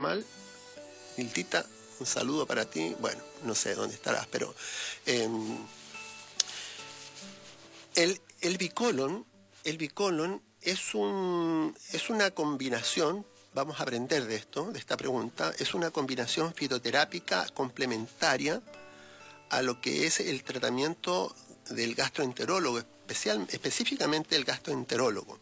mal. Nildita, un saludo para ti. Bueno, no sé dónde estarás, pero el bicolon es una combinación, vamos a aprender de esto, de esta pregunta, es una combinación fitoterápica complementaria a lo que es el tratamiento del gastroenterólogo, específicamente el gastroenterólogo.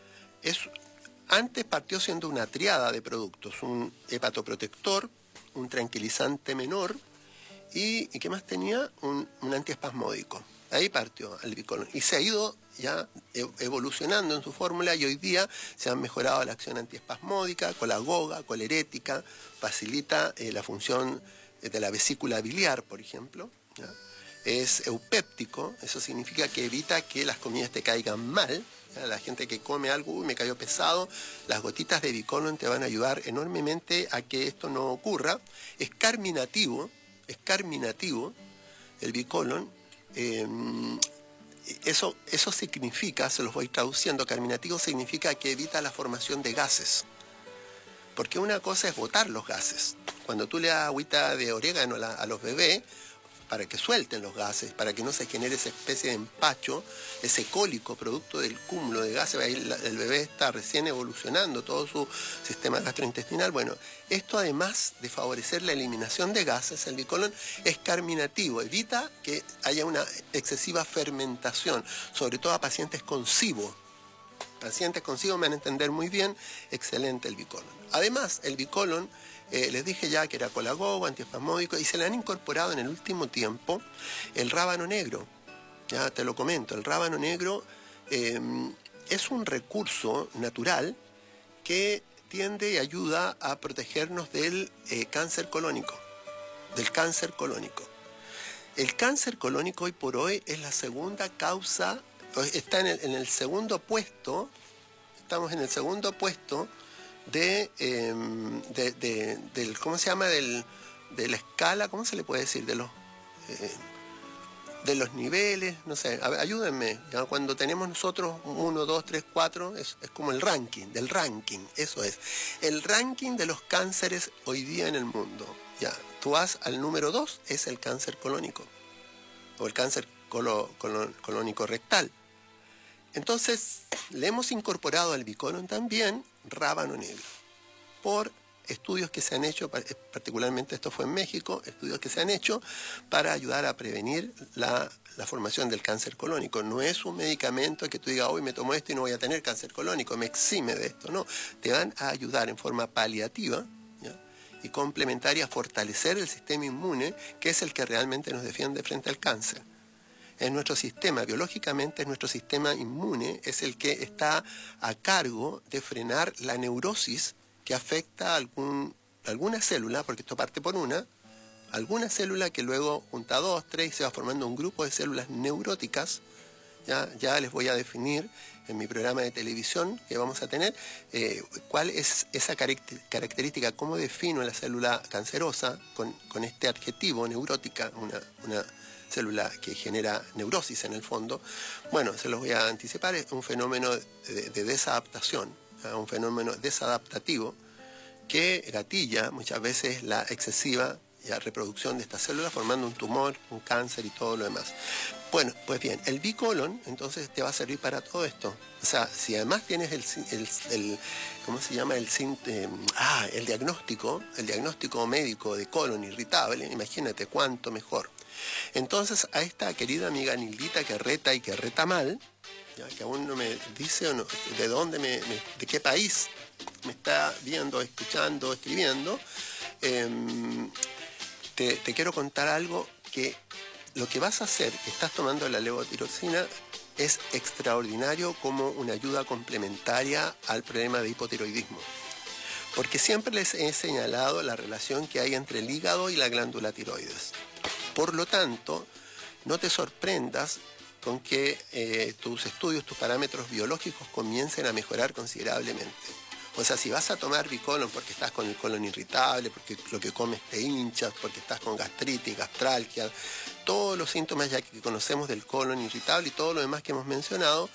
Antes partió siendo una triada de productos, un hepatoprotector, un tranquilizante menor y ¿qué más tenía? Un antiespasmódico. Ahí partió el bicolon y se ha ido ya evolucionando en su fórmula y hoy día se han mejorado la acción antiespasmódica, colagoga, colerética, facilita la función de la vesícula biliar, por ejemplo, ¿ya? Es eupéptico, eso significa que evita que las comidas te caigan mal. La gente que come algo, me cayó pesado, las gotitas de bicolon te van a ayudar enormemente a que esto no ocurra. Es carminativo el bicolon. Eso significa, se los voy traduciendo, carminativo significa que evita la formación de gases. Porque una cosa es botar los gases. Cuando tú le das agüita de orégano a los bebés, para que suelten los gases, para que no se genere esa especie de empacho, ese cólico producto del cúmulo de gases, ahí el bebé está recién evolucionando todo su sistema gastrointestinal. Bueno, esto además de favorecer la eliminación de gases, el bicolon es carminativo, evita que haya una excesiva fermentación, sobre todo a pacientes con SIBO. Pacientes con SIBO me van a entender muy bien, excelente el bicolon. Además, el bicolon, les dije ya que era colagogo, antiespasmódico, y se le han incorporado en el último tiempo el rábano negro. Ya te lo comento, el rábano negro es un recurso natural que tiende y ayuda a protegernos del cáncer colónico. El cáncer colónico hoy por hoy es la segunda causa, está en el segundo puesto, estamos en el segundo puesto del ¿cómo se llama? De la escala, ¿cómo se le puede decir? De los niveles, no sé, ayúdenme. ¿Ya? Cuando tenemos nosotros 1, 2, 3, 4, es como el ranking, eso es. El ranking de los cánceres hoy día en el mundo. Ya, tú vas al número 2, es el cáncer colónico, o el cáncer colónico rectal. Entonces, le hemos incorporado al bicolon también rábano negro, por estudios que se han hecho, particularmente esto fue en México, estudios que se han hecho para ayudar a prevenir la formación del cáncer colónico. No es un medicamento que tú digas, hoy me tomo esto y no voy a tener cáncer colónico, me exime de esto, no. Te van a ayudar en forma paliativa, ¿ya? Y complementaria a fortalecer el sistema inmune, que es el que realmente nos defiende frente al cáncer. En nuestro sistema, biológicamente, nuestro sistema inmune es el que está a cargo de frenar la neurosis que afecta a alguna célula, porque esto parte por alguna célula que luego junta 2, 3 y se va formando un grupo de células neuróticas. Ya les voy a definir en mi programa de televisión que vamos a tener cuál es esa característica, cómo defino la célula cancerosa con este adjetivo, neurótica, una célula que genera neurosis en el fondo. Bueno, se los voy a anticipar, es un fenómeno de desadaptación, un fenómeno desadaptativo que gatilla muchas veces la excesiva reproducción de estas células, formando un tumor, un cáncer y todo lo demás. Bueno, pues bien, el bicolon entonces te va a servir para todo esto. O sea, si además tienes ¿cómo se llama? El diagnóstico médico de colon irritable, imagínate cuánto mejor. Entonces, a esta querida amiga Nildita que reta y que reta mal, ya que aún no me dice o no, de dónde de qué país me está viendo, escuchando, escribiendo, te quiero contar algo, que lo que vas a hacer, que estás tomando la levotiroxina, es extraordinario como una ayuda complementaria al problema de hipotiroidismo. Porque siempre les he señalado la relación que hay entre el hígado y la glándula tiroides. Por lo tanto, no te sorprendas con que tus estudios, tus parámetros biológicos comiencen a mejorar considerablemente. O sea, si vas a tomar bicolon porque estás con el colon irritable, porque lo que comes te hinchas, porque estás con gastritis, gastralgia, todos los síntomas ya que conocemos del colon irritable y todo lo demás que hemos mencionado,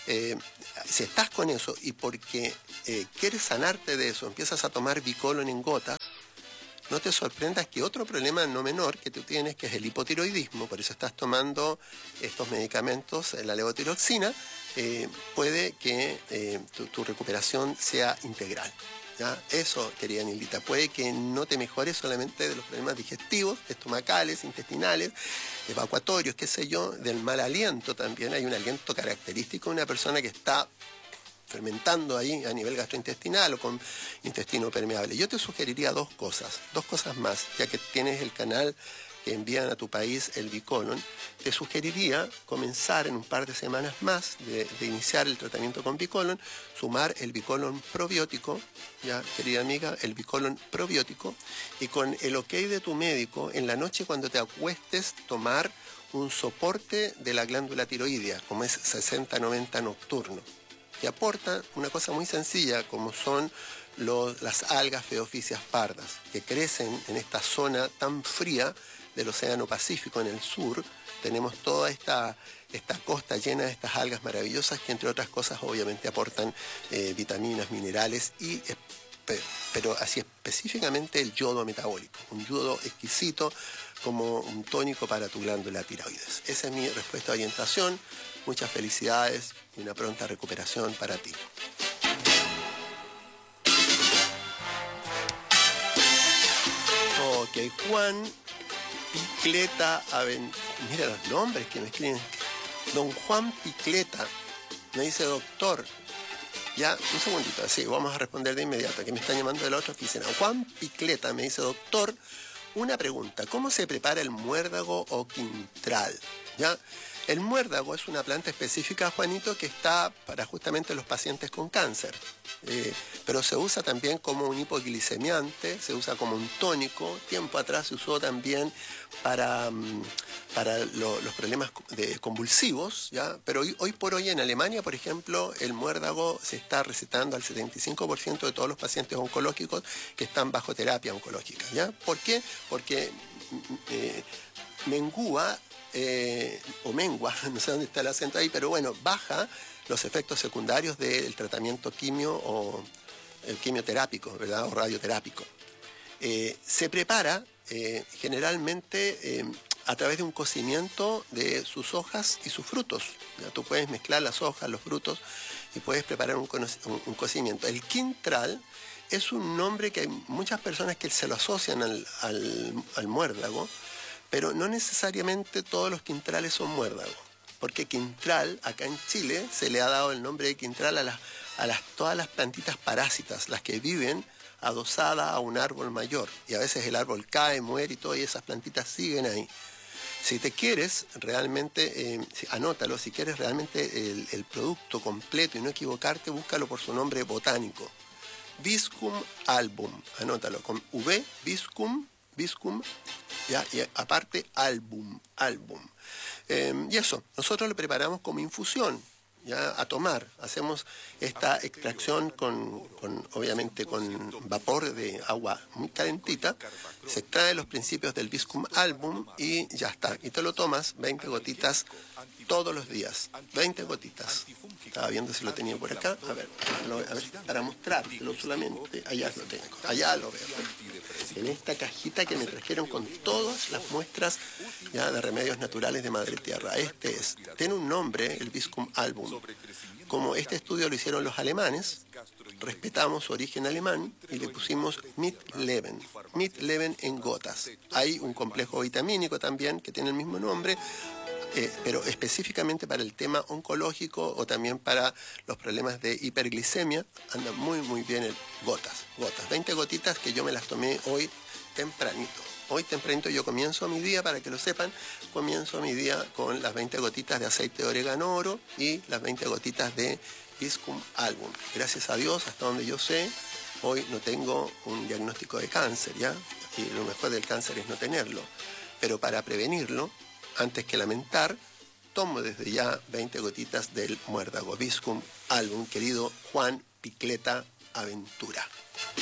Si estás con eso y porque quieres sanarte de eso, empiezas a tomar Bicolon en gotas, no te sorprendas que otro problema no menor que tú tienes, que es el hipotiroidismo, por eso estás tomando estos medicamentos, la levotiroxina, puede que tu recuperación sea integral. ¿Ya? Eso, querida Nilita, puede que no te mejores solamente de los problemas digestivos, estomacales, intestinales, evacuatorios, qué sé yo, del mal aliento también. Hay un aliento característico de una persona que está fermentando ahí a nivel gastrointestinal o con intestino permeable. Yo te sugeriría dos cosas más, ya que tienes el canal que envían a tu país el Bicolon. Te sugeriría comenzar en un par de semanas más de iniciar el tratamiento con Bicolon, sumar el Bicolon probiótico, ya querida amiga, el Bicolon probiótico, y con el ok de tu médico, en la noche cuando te acuestes, tomar un soporte de la glándula tiroidea, como es 60-90 nocturno, que aporta una cosa muy sencilla, como son las algas Phaeophysis pardas, que crecen en esta zona tan fría del Océano Pacífico en el sur. Tenemos toda esta costa llena de estas algas maravillosas que, entre otras cosas, obviamente aportan vitaminas, minerales, pero así específicamente el yodo metabólico, un yodo exquisito como un tónico para tu glándula tiroides. Esa es mi respuesta de orientación. Muchas felicidades y una pronta recuperación para ti. Ok, Juan Picleta, mira los nombres que me escriben. Don Juan Picleta, me dice doctor. Ya, un segundito, así, vamos a responder de inmediato, que me están llamando de la otra oficina. Juan Picleta me dice, doctor, una pregunta, ¿cómo se prepara el muérdago o quintral? ¿Ya? El muérdago es una planta específica, Juanito, que está para justamente los pacientes con cáncer. Pero se usa también como un hipoglicemiante, se usa como un tónico. Tiempo atrás se usó también para los problemas convulsivos, ¿ya? Pero hoy por hoy en Alemania, por ejemplo, el muérdago se está recetando al 75% de todos los pacientes oncológicos que están bajo terapia oncológica, ¿ya? ¿Por qué? Porque mengúa o mengua, no sé dónde está el acento ahí, pero bueno, baja los efectos secundarios del tratamiento quimio o quimioterápico, ¿verdad? O radioterápico. Se prepara generalmente a través de un cocimiento de sus hojas y sus frutos. ¿Ya? Tú puedes mezclar las hojas, los frutos y puedes preparar un cocimiento. El quintral es un nombre que hay muchas personas que se lo asocian al muérdago, pero no necesariamente todos los quintrales son muérdagos, porque quintral, acá en Chile, se le ha dado el nombre de quintral a todas las plantitas parásitas, las que viven adosadas a un árbol mayor, y a veces el árbol cae, muere y todas esas plantitas siguen ahí. Si te quieres realmente, anótalo, si quieres realmente el producto completo y no equivocarte, búscalo por su nombre botánico. Viscum album, anótalo, con V, Viscum, ¿ya? Y aparte álbum. Y eso, nosotros lo preparamos como infusión, ya a tomar. Hacemos esta extracción obviamente con vapor de agua muy calentita. Se extrae los principios del Viscum album y ya está. Y te lo tomas 20 gotitas todos los días. 20 gotitas. Estaba viendo si lo tenía por acá. A ver, para mostrártelo solamente. Allá lo tengo. Allá lo veo. En esta cajita que me trajeron con todas las muestras ya de remedios naturales de Madre Tierra. Tiene un nombre, el Viscum album. Como este estudio lo hicieron los alemanes, respetamos su origen alemán y le pusimos Mitleben en gotas. Hay un complejo vitamínico también que tiene el mismo nombre, pero específicamente para el tema oncológico o también para los problemas de hiperglicemia, anda muy muy bien el gotas. 20 gotitas que yo me las tomé hoy tempranito. Hoy tempranito yo comienzo mi día, para que lo sepan, comienzo mi día con las 20 gotitas de aceite de orégano oro y las 20 gotitas de Viscum album. Gracias a Dios, hasta donde yo sé, hoy no tengo un diagnóstico de cáncer, ¿ya? Y lo mejor del cáncer es no tenerlo. Pero para prevenirlo, antes que lamentar, tomo desde ya 20 gotitas del muérdago Viscum album, querido Juan Picleta Aventura.